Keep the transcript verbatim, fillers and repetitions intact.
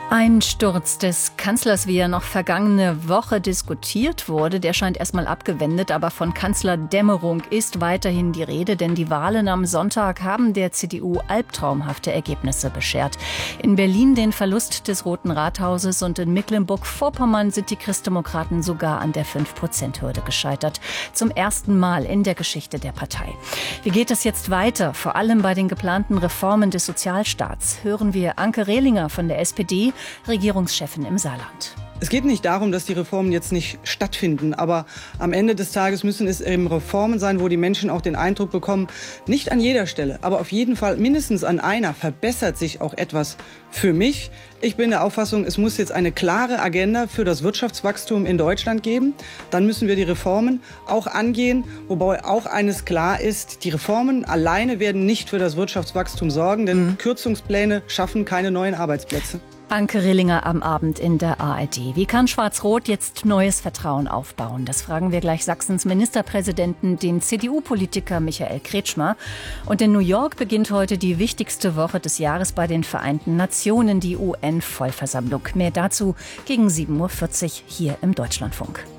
Ein Sturz des Kanzlers, wie er noch vergangene Woche diskutiert wurde, der scheint erstmal abgewendet, aber von Kanzlerdämmerung ist weiterhin die Rede, denn die Wahlen am Sonntag haben der C D U albtraumhafte Ergebnisse beschert. In Berlin den Verlust des Roten Rathauses und in Mecklenburg-Vorpommern sind die Christdemokraten sogar an der fünf Prozent Hürde gescheitert. Zum ersten Mal in der Geschichte der Partei. Wie geht es jetzt weiter? Vor allem bei den geplanten Reformen des Sozialstaats. Hören wir Anke Rehlinger von der S P D, Regierungschefin im Saarland. Es geht nicht darum, dass die Reformen jetzt nicht stattfinden, aber am Ende des Tages müssen es eben Reformen sein, wo die Menschen auch den Eindruck bekommen, nicht an jeder Stelle, aber auf jeden Fall mindestens an einer verbessert sich auch etwas für mich. Ich bin der Auffassung, es muss jetzt eine klare Agenda für das Wirtschaftswachstum in Deutschland geben. Dann müssen wir die Reformen auch angehen, wobei auch eines klar ist, die Reformen alleine werden nicht für das Wirtschaftswachstum sorgen, denn mhm. Kürzungspläne schaffen keine neuen Arbeitsplätze. Anke Rehlinger am Abend in der A R D. Wie kann Schwarz-Rot jetzt neues Vertrauen aufbauen? Das fragen wir gleich Sachsens Ministerpräsidenten, den C D U-Politiker Michael Kretschmer. Und in New York beginnt heute die wichtigste Woche des Jahres bei den Vereinten Nationen, die U N-Vollversammlung. Mehr dazu gegen sieben Uhr vierzig hier im Deutschlandfunk.